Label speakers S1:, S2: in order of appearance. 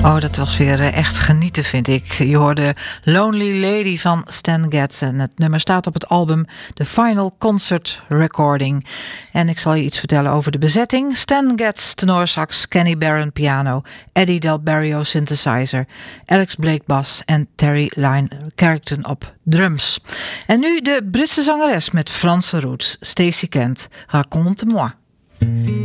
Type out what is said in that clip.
S1: Oh, dat was weer echt genieten, vind ik. Je hoorde Lonely Lady van Stan Getz. En het nummer staat op het album The Final Concert Recording. En ik zal je iets vertellen over de bezetting. Stan Getz, tenorsax, Kenny Barron, piano, Eddie Del Barrio, synthesizer, Alex Blake, bas en Terry Lyne Carrington op drums. En nu de Britse zangeres met Franse roots, Stacey Kent, Raconte-moi.